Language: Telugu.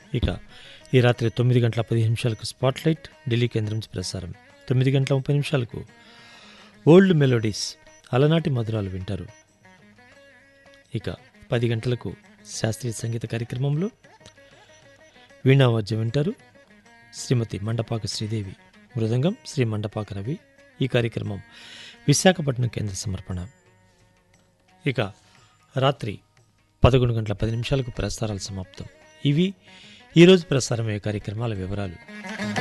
ఇక ఈ రాత్రి 9:10 స్పాట్లైట్ ఢిల్లీ కేంద్రం నుంచి ప్రసారం. 9:30 ఓల్డ్ మెలోడీస్ అలనాటి మధురాలు వింటారు. ఇక 10 గంటలకు శాస్త్రీయ సంగీత కార్యక్రమంలో వీణావాద్యం వింటారు. శ్రీమతి మండపాక శ్రీదేవి, మృదంగం శ్రీ మండపాక రవి. ఈ కార్యక్రమం విశాఖపట్నం కేంద్ర సమర్పణ. ఇక రాత్రి 11:10 ప్రసారాలు సమాప్తం. ఇవి ఈరోజు ప్రసారమయ్యే కార్యక్రమాల వివరాలు.